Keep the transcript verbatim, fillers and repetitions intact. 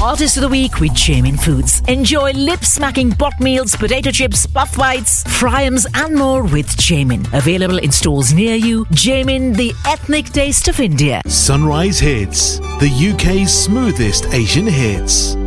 Artist of the Week with Jamin Foods. Enjoy lip-smacking pot meals, potato chips, puff bites, fryums and more with Jamin. Available in stores near you. Jamin, the ethnic taste of India. Sunrise Hits, the U K's smoothest Asian hits.